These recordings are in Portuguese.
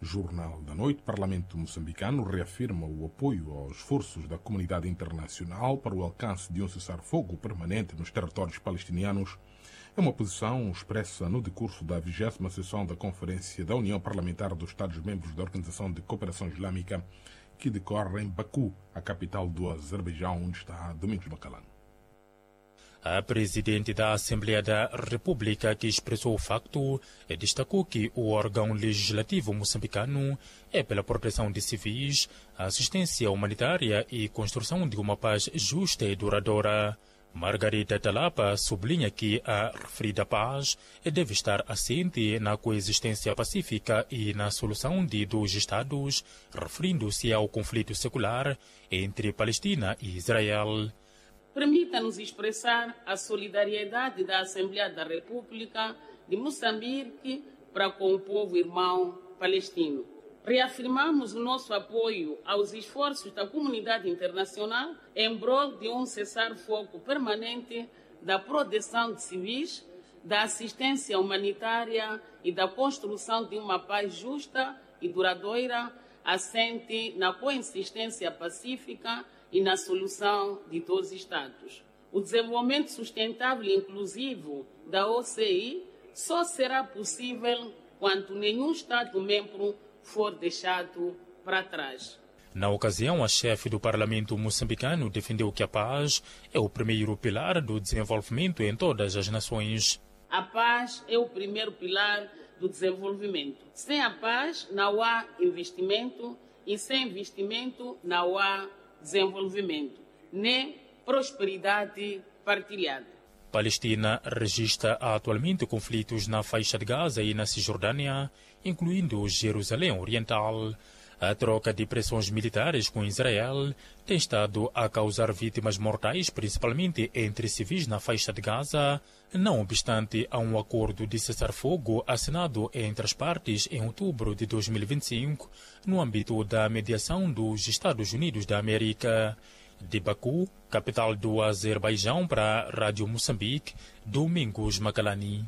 Jornal da Noite, o Parlamento moçambicano reafirma o apoio aos esforços da comunidade internacional para o alcance de um cessar-fogo permanente nos territórios palestinianos. É uma posição expressa no decurso da 20ª sessão da Conferência da União Parlamentar dos Estados-Membros da Organização de Cooperação Islâmica, que decorre em Baku, a capital do Azerbaijão, onde está Domingos Bacalano. A presidente da Assembleia da República, que expressou o facto, destacou que o órgão legislativo moçambicano é pela proteção de civis, assistência humanitária e construção de uma paz justa e duradoura. Margarita Talapa sublinha que a referida paz deve estar assente na coexistência pacífica e na solução de dois Estados, referindo-se ao conflito secular entre Palestina e Israel. Permita-nos expressar a solidariedade da Assembleia da República de Moçambique para com o povo irmão palestino. Reafirmamos o nosso apoio aos esforços da comunidade internacional em prol de um cessar-fogo permanente, da proteção de civis, da assistência humanitária e da construção de uma paz justa e duradoura, assente na coexistência pacífica e na solução de dois Estados. O desenvolvimento sustentável e inclusivo da OCI só será possível quando nenhum Estado-membro for deixado para trás. Na ocasião, a chefe do Parlamento moçambicano defendeu que a paz é o primeiro pilar do desenvolvimento em todas as nações. A paz é o primeiro pilar do desenvolvimento. Sem a paz não há investimento e sem investimento não há desenvolvimento, nem prosperidade partilhada. Palestina registra atualmente conflitos na faixa de Gaza e na Cisjordânia, incluindo Jerusalém Oriental. A troca de pressões militares com Israel tem estado a causar vítimas mortais, principalmente entre civis na faixa de Gaza, não obstante a um acordo de cessar-fogo assinado entre as partes em outubro de 2025, no âmbito da mediação dos Estados Unidos da América. De Baku, capital do Azerbaijão, para a Rádio Moçambique, Domingos Macalani.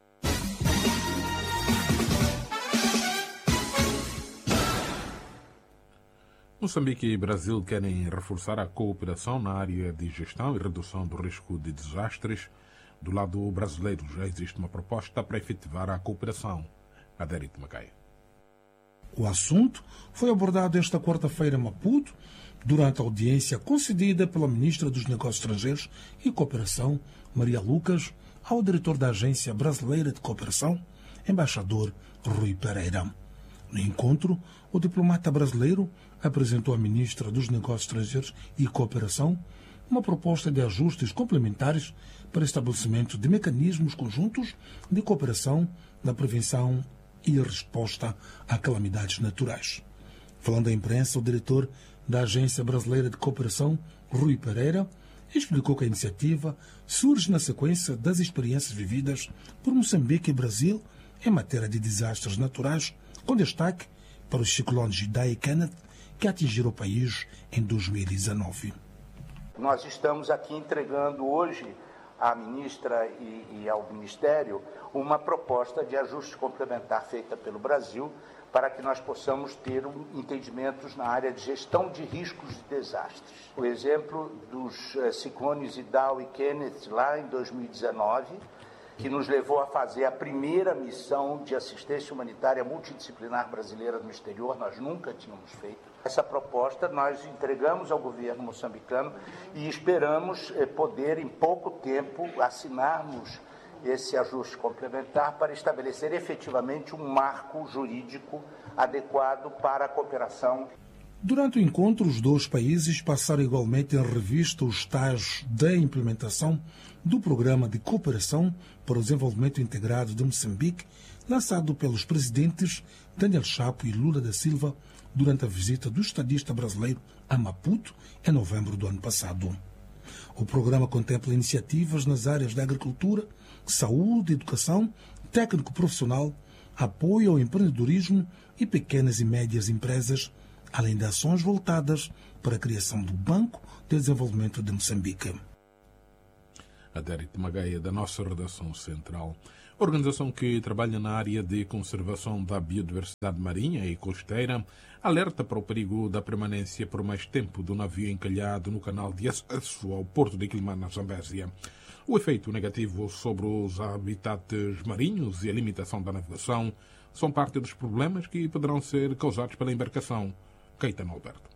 Moçambique e Brasil querem reforçar a cooperação na área de gestão e redução do risco de desastres. Do lado brasileiro já existe uma proposta para efetivar a cooperação. Adérito Macaia. O assunto foi abordado esta quarta-feira em Maputo, durante a audiência concedida pela Ministra dos Negócios Estrangeiros e Cooperação, Maria Lucas, ao diretor da Agência Brasileira de Cooperação, embaixador Rui Pereira. No encontro, o diplomata brasileiro apresentou à Ministra dos Negócios Estrangeiros e Cooperação uma proposta de ajustes complementares para o estabelecimento de mecanismos conjuntos de cooperação na prevenção e resposta a calamidades naturais. Falando à imprensa, o diretor da Agência Brasileira de Cooperação, Rui Pereira, explicou que a iniciativa surge na sequência das experiências vividas por Moçambique e Brasil em matéria de desastres naturais, com destaque para os ciclones Idai e Kenneth, que atingiram o país em 2019. Nós estamos aqui entregando hoje à ministra e ao Ministério uma proposta de ajuste complementar feita pelo Brasil para que nós possamos ter entendimentos na área de gestão de riscos de desastres. O exemplo dos ciclones Idai e Kenneth lá em 2019, que nos levou a fazer a primeira missão de assistência humanitária multidisciplinar brasileira no exterior, nós nunca tínhamos feito. Essa proposta nós entregamos ao governo moçambicano e esperamos poder, em pouco tempo, assinarmos esse ajuste complementar para estabelecer efetivamente um marco jurídico adequado para a cooperação. Durante o encontro, os dois países passaram igualmente em revista os estágios da implementação do Programa de Cooperação para o Desenvolvimento Integrado de Moçambique, lançado pelos presidentes Daniel Chapo e Lula da Silva durante a visita do estadista brasileiro a Maputo em novembro do ano passado. O programa contempla iniciativas nas áreas da agricultura, saúde, educação, técnico-profissional, apoio ao empreendedorismo e pequenas e médias empresas, além de ações voltadas para a criação do Banco de Desenvolvimento de Moçambique. Adérito Magaia, da nossa redação central. Organização que trabalha na área de conservação da biodiversidade marinha e costeira alerta para o perigo da permanência por mais tempo do navio encalhado no canal de acesso ao porto de Quelimane, na Zambésia. O efeito negativo sobre os habitats marinhos e a limitação da navegação são parte dos problemas que poderão ser causados pela embarcação. Caetano Alberto.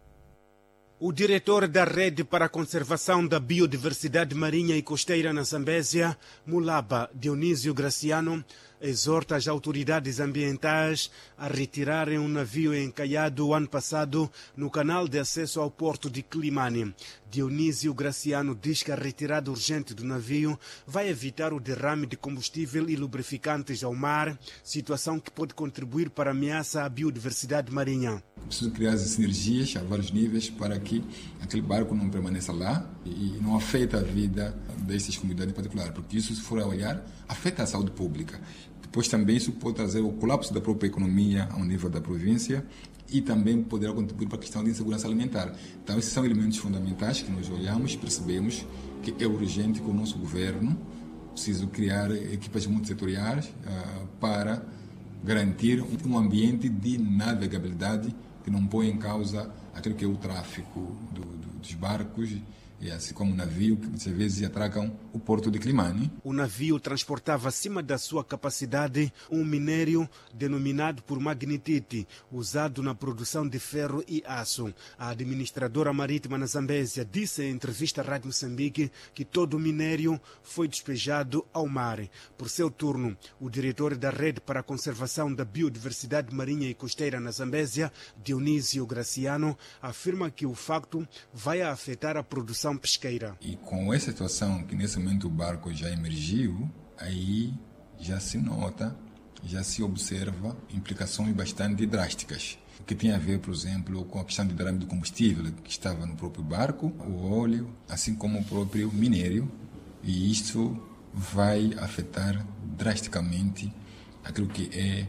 O diretor da Rede para a Conservação da Biodiversidade Marinha e Costeira na Zambésia, Mulaba Dionísio Graciano, exorta as autoridades ambientais a retirarem um navio encalhado o ano passado no canal de acesso ao porto de Quelimane. Dionísio Graciano diz que a retirada urgente do navio vai evitar o derrame de combustível e lubrificantes ao mar, situação que pode contribuir para a ameaça à biodiversidade marinha. Preciso criar as sinergias a vários níveis para que aquele barco não permaneça lá e não afeta a vida dessas comunidades em particular, porque isso, se for a olhar, afeta a saúde pública. Depois também isso pode trazer o colapso da própria economia ao nível da província e também poderá contribuir para a questão de insegurança alimentar. Então, esses são elementos fundamentais que nós olhamos, percebemos que é urgente que o nosso governo precisa criar equipas multissetoriais para garantir um ambiente de navegabilidade que não põe em causa aquilo que é o tráfico dos barcos, e assim como o navio que muitas vezes atracam o porto de Quelimane. O navio transportava acima da sua capacidade um minério denominado por magnetite, usado na produção de ferro e aço. A administradora marítima na Zambésia disse em entrevista à Rádio Moçambique que todo o minério foi despejado ao mar. Por seu turno, o diretor da Rede para a Conservação da Biodiversidade Marinha e Costeira na Zambésia, Dionísio Graciano, afirma que o facto vai afetar a produção pesqueira. E com essa situação que nesse momento o barco já emergiu, aí já se nota, já se observa implicações bastante drásticas. O que tem a ver, por exemplo, com a questão do derrame do combustível que estava no próprio barco, o óleo, assim como o próprio minério, e isso vai afetar drasticamente aquilo que é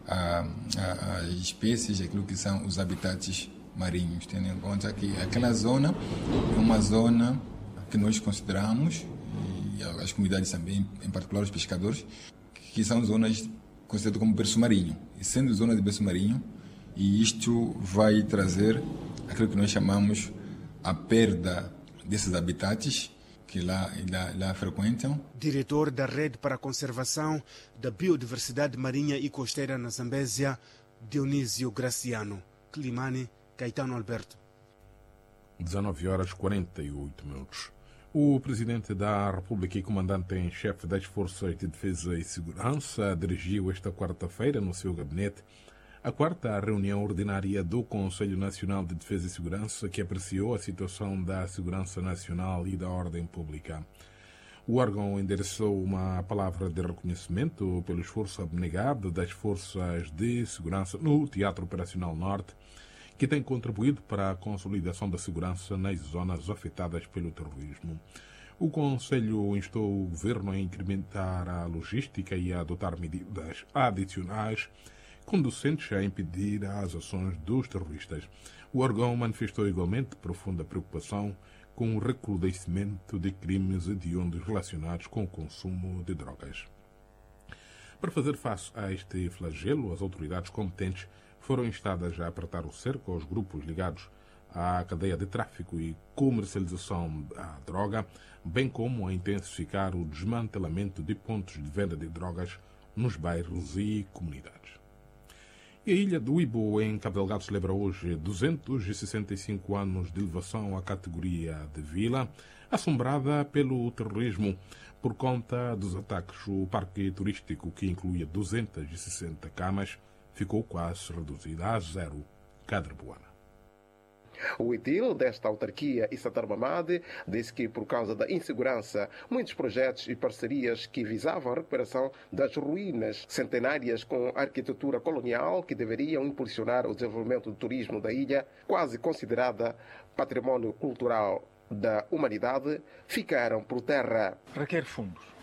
as espécies, aquilo que são os habitats marinhos, tendo em conta que aquela zona é uma zona que nós consideramos, e as comunidades também, em particular os pescadores, que são zonas consideradas como berço marinho. E sendo zona de berço marinho, e isto vai trazer aquilo que nós chamamos a perda desses habitats que lá frequentam. Diretor da Rede para a Conservação da Biodiversidade Marinha e Costeira na Zambésia, Dionísio Graciano. Quelimane, Caetano Alberto. 19h48. O Presidente da República e Comandante em Chefe das Forças de Defesa e Segurança dirigiu esta quarta-feira no seu gabinete a quarta reunião ordinária do Conselho Nacional de Defesa e Segurança, que apreciou a situação da segurança nacional e da ordem pública. O órgão endereçou uma palavra de reconhecimento pelo esforço abnegado das forças de segurança no Teatro Operacional Norte, que tem contribuído para a consolidação da segurança nas zonas afetadas pelo terrorismo. O Conselho instou o Governo a incrementar a logística e a adotar medidas adicionais conducentes a impedir as ações dos terroristas. O órgão manifestou igualmente profunda preocupação com o recrudescimento de crimes hediondos relacionados com o consumo de drogas. Para fazer face a este flagelo, as autoridades competentes foram instadas a apertar o cerco aos grupos ligados à cadeia de tráfico e comercialização da droga, bem como a intensificar o desmantelamento de pontos de venda de drogas nos bairros e comunidades. E a ilha do Ibo, em Cabo Delgado, celebra hoje 265 anos de elevação à categoria de vila, assombrada pelo terrorismo por conta dos ataques. O parque turístico, que incluía 260 camas, ficou quase reduzido a zero. Cadrebuana. O edil desta autarquia, Issa Mamade, disse que, por causa da insegurança, muitos projetos e parcerias que visavam a recuperação das ruínas centenárias com arquitetura colonial que deveriam impulsionar o desenvolvimento do turismo da ilha, quase considerada património cultural da humanidade, ficaram por terra. Requer fundos.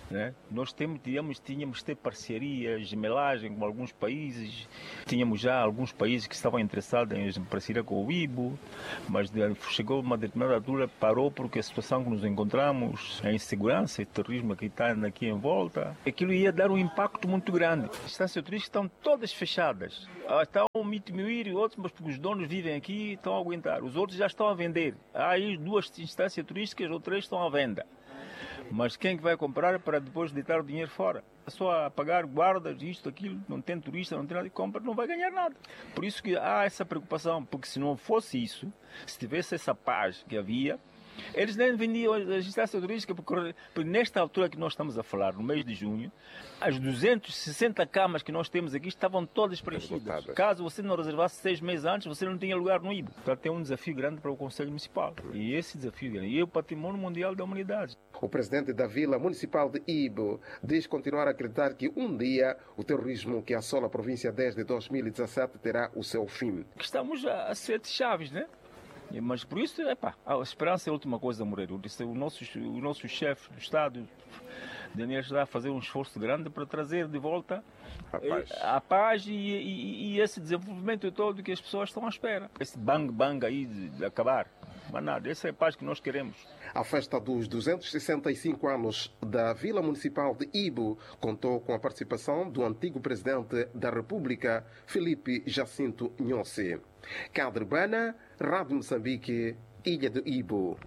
né? Nós tínhamos de ter parcerias, gemelagem com alguns países. Tínhamos já alguns países que estavam interessados em parceria com o IBO, mas chegou uma determinada altura, parou porque a situação que nos encontramos, a insegurança e o terrorismo que está aqui em volta, aquilo ia dar um impacto muito grande. As instâncias turísticas estão todas fechadas. Estão a diminuir e outros, mas porque os donos vivem aqui estão a aguentar. Os outros já estão a vender. Há aí 2 instâncias turísticas ou 3 estão à venda. Mas quem que vai comprar para depois deitar o dinheiro fora? É só a pagar guardas, isto, aquilo, não tem turista, não tem nada de compra, não vai ganhar nada. Por isso que há essa preocupação, porque se não fosse isso, se tivesse essa paz que havia, eles nem vendiam as instâncias turísticas, porque nesta altura que nós estamos a falar, no mês de junho, as 260 camas que nós temos aqui estavam todas preenchidas. Caso você não reservasse 6 meses antes, você não tinha lugar no IBO. Portanto, tem um desafio grande para o Conselho Municipal. E esse desafio é o Patrimônio Mundial da Humanidade. O presidente da Vila Municipal de Ibo diz continuar a acreditar que um dia o terrorismo que assola a província desde 2017 terá o seu fim. Estamos a 7 chaves, né? Mas por isso, a esperança é a última coisa a morrer. O nosso chefe do Estado, Daniel, está a fazer um esforço grande para trazer de volta a paz e esse desenvolvimento todo que as pessoas estão à espera. Esse bang aí de acabar. Mas nada, essa é a paz que nós queremos. A festa dos 265 anos da Vila Municipal de Ibo contou com a participação do antigo presidente da República, Filipe Jacinto Nhonse. Cadrebana, Rádio Moçambique, Ilha do Ibo.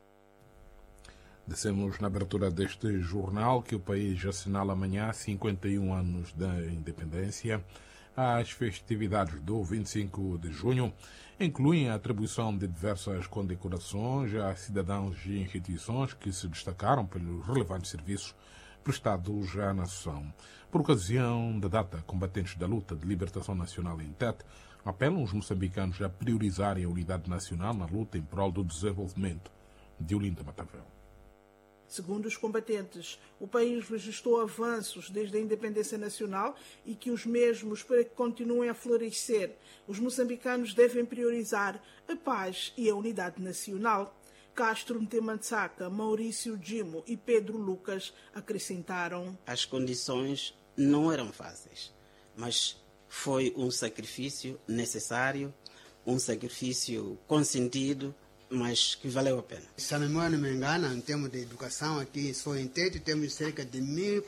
Dissemos na abertura deste jornal que o país assinala amanhã 51 anos da independência. As festividades do 25 de junho incluem a atribuição de diversas condecorações a cidadãos e instituições que se destacaram pelos relevantes serviços prestados à nação. Por ocasião da data, combatentes da luta de libertação nacional em Tete apelam os moçambicanos a priorizarem a unidade nacional na luta em prol do desenvolvimento. De Olinda Matavel. Segundo os combatentes, o país registrou avanços desde a independência nacional e que os mesmos, para que continuem a florescer, os moçambicanos devem priorizar a paz e a unidade nacional. Castro Ntemantsaka, Maurício Dimo e Pedro Lucas acrescentaram: as condições não eram fáceis, mas foi um sacrifício necessário, um sacrifício consentido, mas que valeu a pena. Se a memória não me engana, em termos de educação, aqui só em Tete temos cerca de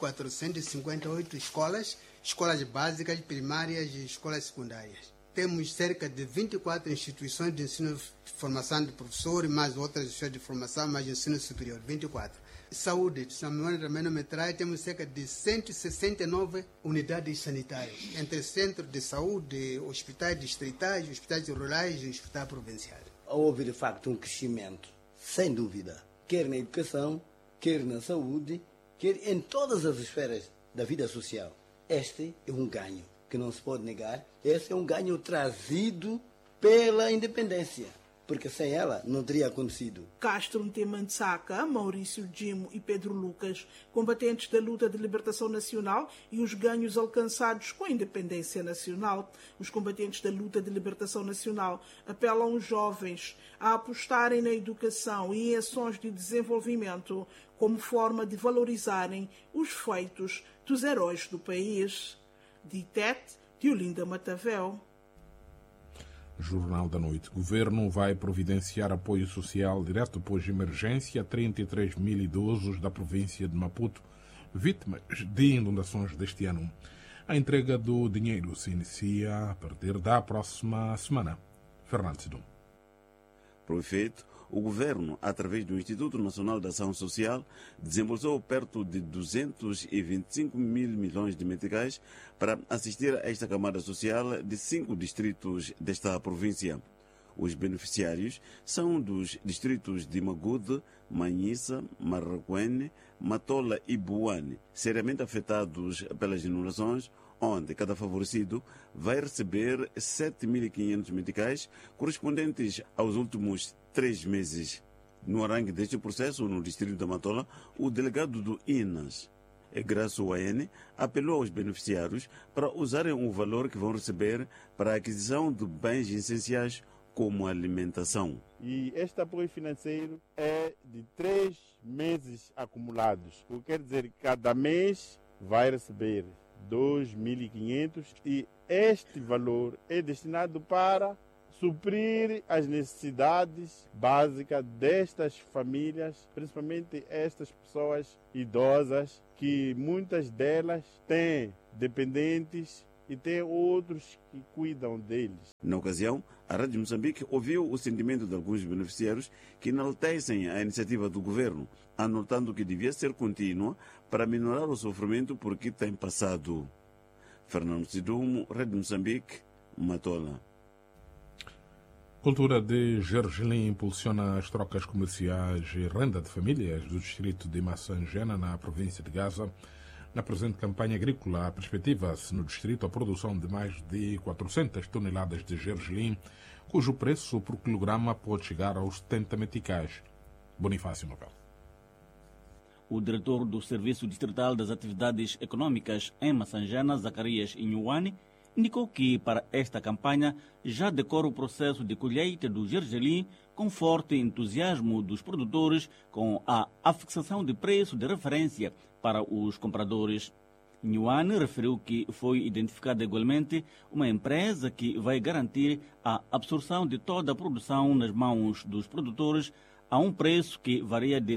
1.458 escolas básicas, primárias e escolas secundárias. Temos cerca de 24 instituições de ensino de formação de professores, mais outras instituições de formação, mais de ensino superior, 24. Saúde, se a memória também não me traz, temos cerca de 169 unidades sanitárias, entre centros de saúde, hospitais distritais, hospitais rurais e hospitais provinciais. Houve, de facto, um crescimento, sem dúvida, quer na educação, quer na saúde, quer em todas as esferas da vida social. Este é um ganho que não se pode negar. Esse é um ganho trazido pela independência, porque sem ela não teria acontecido. Castro Ntemantsaka, Maurício Dimo e Pedro Lucas, combatentes da luta de libertação nacional e os ganhos alcançados com a independência nacional. Os combatentes da luta de libertação nacional apelam aos jovens a apostarem na educação e em ações de desenvolvimento como forma de valorizarem os feitos dos heróis do país. De Tete, de Olinda Matavel. Jornal da Noite. O Governo vai providenciar apoio social direto pós-emergência a 33 mil idosos da província de Maputo, vítimas de inundações deste ano. A entrega do dinheiro se inicia a partir da próxima semana. Fernando Sidum. Para o efeito, o Governo, através do Instituto Nacional de Ação Social, desembolsou perto de 225 mil milhões de meticais para assistir a esta camada social de 5 distritos desta província. Os beneficiários são dos distritos de Magude, Manhissa, Marraquene, Matola e Buane, seriamente afetados pelas inundações, onde cada favorecido vai receber 7.500 meticais, correspondentes aos últimos 3 meses. No arranque deste processo, no distrito da Matola, o delegado do INAS, Graço Waene, apelou aos beneficiários para usarem o valor que vão receber para a aquisição de bens essenciais como alimentação. E este apoio financeiro é de 3 meses acumulados, o que quer dizer que cada mês vai receber 2.500 e este valor é destinado para suprir as necessidades básicas destas famílias, principalmente estas pessoas idosas, que muitas delas têm dependentes e tem outros que cuidam deles. Na ocasião, a Rádio Moçambique ouviu o sentimento de alguns beneficiários que enaltecem a iniciativa do governo, anotando que devia ser contínua para minorar o sofrimento por que tem passado. Fernando Sidumo, Rádio Moçambique, Matola. Cultura de Gergelim impulsiona as trocas comerciais e renda de famílias do distrito de Massangena, na província de Gaza. Na presente campanha agrícola, perspectiva-se no distrito a produção de mais de 400 toneladas de gergelim, cujo preço por quilograma pode chegar aos 70 meticais. Bonifácio Novel. O diretor do Serviço Distrital das Atividades Econômicas em Massangena, Zacarias Inhuane, indicou que para esta campanha já decorre o processo de colheita do gergelim com forte entusiasmo dos produtores com a fixação de preço de referência para os compradores. Nhuane referiu que foi identificada igualmente uma empresa que vai garantir a absorção de toda a produção nas mãos dos produtores a um preço que varia de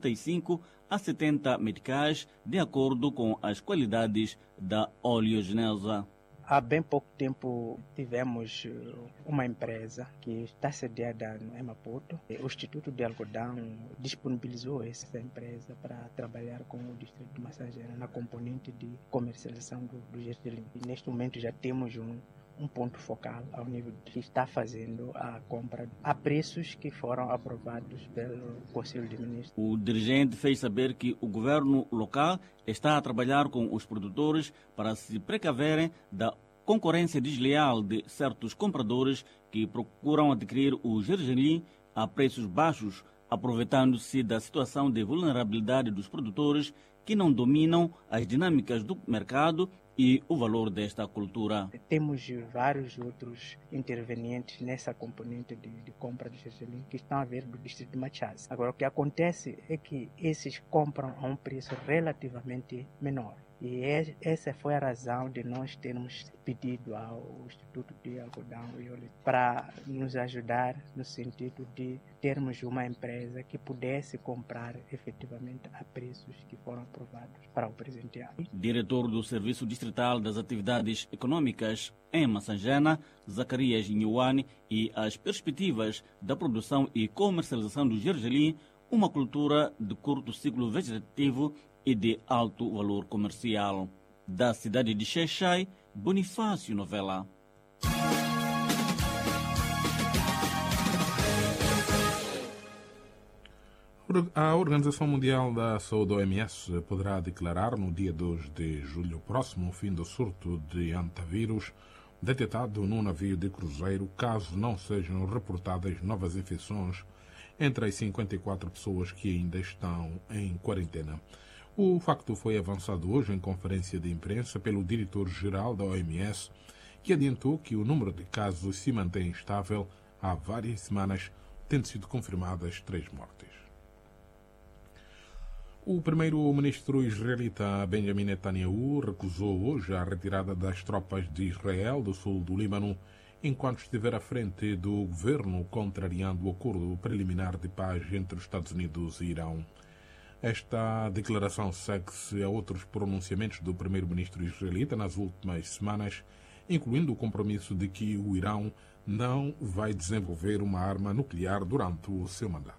65 a 70 meticais, de acordo com as qualidades da oleaginosa. Há bem pouco tempo tivemos uma empresa que está sediada em Maputo. O Instituto de Algodão disponibilizou essa empresa para trabalhar com o distrito de Massangena na componente de comercialização do gergelim. Neste momento já temos um ponto focal ao nível de que está fazendo a compra a preços que foram aprovados pelo Conselho de Ministros. O dirigente fez saber que o governo local está a trabalhar com os produtores para se precaverem da concorrência desleal de certos compradores que procuram adquirir o gergelim a preços baixos, aproveitando-se da situação de vulnerabilidade dos produtores que não dominam as dinâmicas do mercado e o valor desta cultura. Temos vários outros intervenientes nessa componente de compra de gergelim que estão a vir do distrito de Machaz. Agora, o que acontece é que esses compram a um preço relativamente menor. E essa foi a razão de nós termos pedido ao Instituto de Algodão e Óleo para nos ajudar no sentido de termos uma empresa que pudesse comprar efetivamente a preços que foram aprovados para o presente ano. Diretor do Serviço Distrital das Atividades Econômicas em Massangena, Zacarias Inhuane, e as perspectivas da produção e comercialização do gergelim, uma cultura de curto ciclo vegetativo e de alto valor comercial. Da cidade de Xai-Xai, Bonifácio Novela. A Organização Mundial da Saúde, OMS, poderá declarar no dia 2 de julho próximo o fim do surto de antavírus detectado num navio de cruzeiro, caso não sejam reportadas novas infecções entre as 54 pessoas que ainda estão em quarentena. O facto foi avançado hoje em conferência de imprensa pelo diretor-geral da OMS, que adiantou que o número de casos se mantém estável há várias semanas, tendo sido confirmadas 3 mortes. O primeiro-ministro israelita Benjamin Netanyahu recusou hoje a retirada das tropas de Israel do sul do Líbano, enquanto estiver à frente do governo, contrariando o acordo preliminar de paz entre os Estados Unidos e Irão. Esta declaração segue-se a outros pronunciamentos do primeiro-ministro israelita nas últimas semanas, incluindo o compromisso de que o Irão não vai desenvolver uma arma nuclear durante o seu mandato.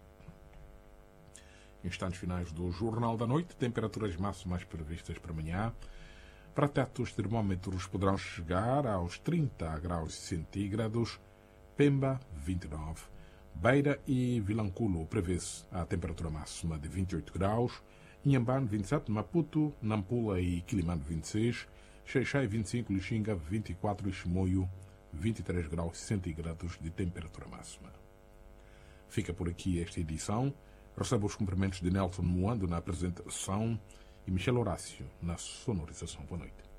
Instantes finais do Jornal da Noite, temperaturas máximas previstas para amanhã. Para Tete, os termómetros poderão chegar aos 30 graus centígrados, Pemba, 29. Beira e Vilanculo prevê-se a temperatura máxima de 28 graus, Inhambane 27, Maputo, Nampula e Quilimane 26, Xai-Xai 25, Lixinga 24 e Chimoio 23 graus centígrados de temperatura máxima. Fica por aqui esta edição. Recebo os cumprimentos de Nelson Moando na apresentação e Michel Horácio na sonorização. Boa noite.